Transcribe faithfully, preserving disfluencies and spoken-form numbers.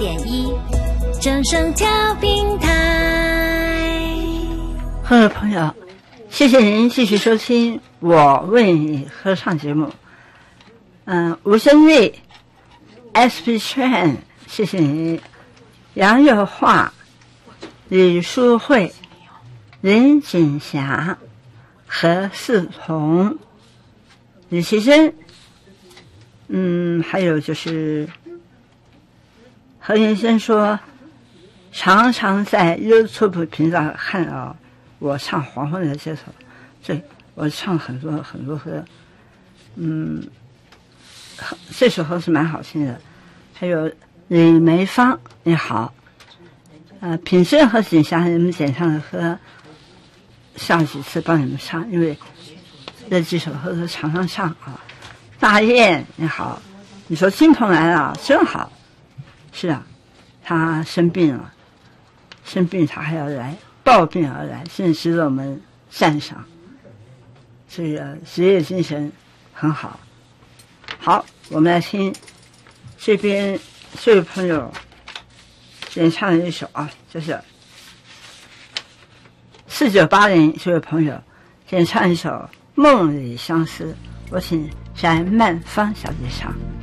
点一，正声调频台。 各位朋友，谢谢您继续收听我为你合唱节目。嗯，吴声瑞 S P Train， 谢谢你。杨友桦、李淑慧、任锦霞、何世彤、李奇珍，嗯，还有就是何云生说，常常在 YouTube 频道看到我唱黄昏的街头，对，我唱很多很多歌，嗯，这首歌是蛮好听的。还有李梅芳，你好，呃，品正和锦霞你们点唱的歌，上几次帮你们唱，因为这几首歌都常常唱啊。大雁你好，你说金鹏来了真好，是啊，他生病了，生病他还要来，抱病而来，真是值得我们赞赏，这个职业精神很好。好，我们来听这边这位朋友演唱的一首啊，就是四九八零这位朋友演唱一首《梦里相思》，我请翟曼芳小姐唱。